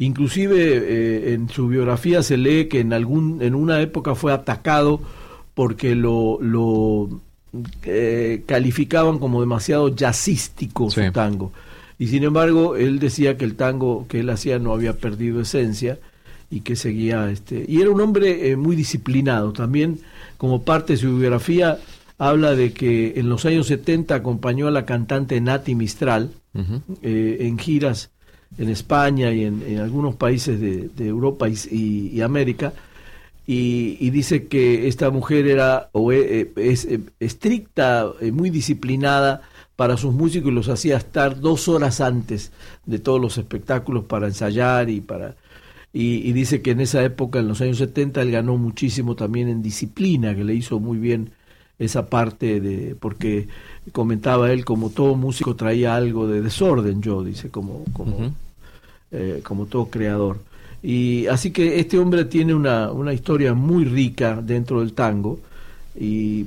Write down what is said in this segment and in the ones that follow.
Inclusive en su biografía se lee que en una época fue atacado porque lo calificaban como demasiado jazzístico Sí. su tango. Y sin embargo, él decía que el tango que él hacía no había perdido esencia y que seguía... Y era un hombre muy disciplinado. También, como parte de su biografía, habla de que en los años 70 acompañó a la cantante Nati Mistral Ujú. en giras en España y en algunos países de Europa y América, y dice que esta mujer era es estricta, muy disciplinada para sus músicos, y los hacía estar 2 horas antes de todos los espectáculos para ensayar y dice que en esa época, en los años 70, él ganó muchísimo también en disciplina, que le hizo muy bien esa parte porque comentaba él, como todo músico traía algo de desorden, dice, Ujú. como todo creador. Y así que este hombre tiene una historia muy rica dentro del tango, y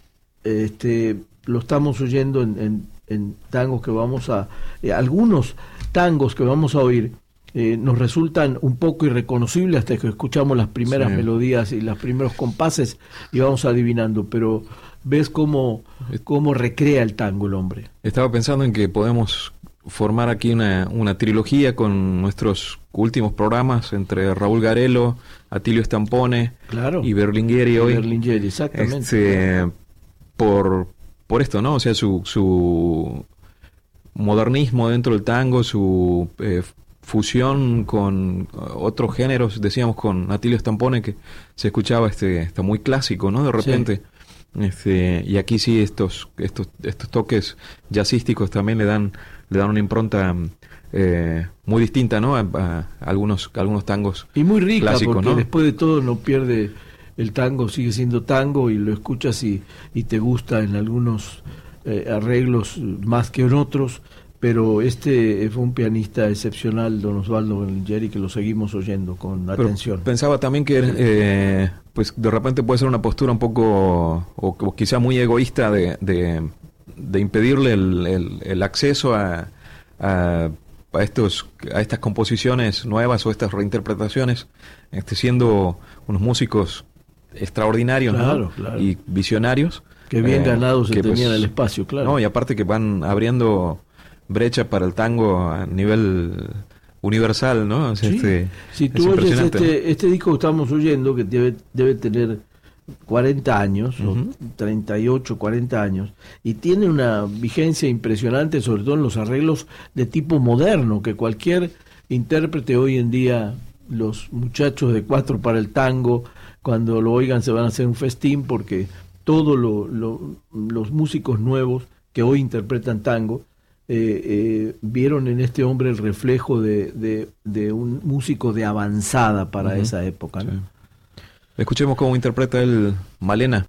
lo estamos oyendo en tangos que vamos algunos tangos que vamos a oír nos resultan un poco irreconocibles hasta que escuchamos las primeras Sí. melodías y los primeros compases y vamos adivinando, pero ves cómo recrea el tango el hombre. Estaba pensando en que podemos formar aquí una trilogía con nuestros últimos programas entre Raúl Garelo, Atilio Stampone Claro. y Berlingueri hoy. Berlingueri, exactamente. Por esto, ¿no? O sea, su modernismo dentro del tango, su fusión con otros géneros, decíamos con Atilio Stampone, que se escuchaba está muy clásico, ¿no? De repente. Y aquí sí estos toques jazzísticos también le dan una impronta muy distinta, ¿no? A algunos tangos y muy rica, clásicos, porque ¿no? después de todo no pierde el tango, sigue siendo tango, y lo escuchas y te gusta en algunos arreglos más que en otros, pero fue un pianista excepcional, don Osvaldo Berlingeri, que lo seguimos oyendo con atención. Pensaba también que pues de repente puede ser una postura un poco o quizá muy egoísta de impedirle el acceso a estas composiciones nuevas o estas reinterpretaciones, siendo unos músicos extraordinarios, Claro, ¿no? claro. Y visionarios, Que bien ganados se que, tenían pues, el espacio, claro. ¿no? Y aparte que van abriendo brecha para el tango a nivel universal, ¿no? O sea, Sí, si es tú oyes impresionante, ¿no? este disco que estamos oyendo, que debe tener 40 años, Ujú. o 38, 40 años, y tiene una vigencia impresionante, sobre todo en los arreglos de tipo moderno, que cualquier intérprete hoy en día, los muchachos de 4 para el tango, cuando lo oigan se van a hacer un festín, porque todos los músicos nuevos que hoy interpretan tango vieron en este hombre el reflejo de un músico de avanzada para Ujú. esa época, ¿no? Sí. Escuchemos cómo interpreta el Malena.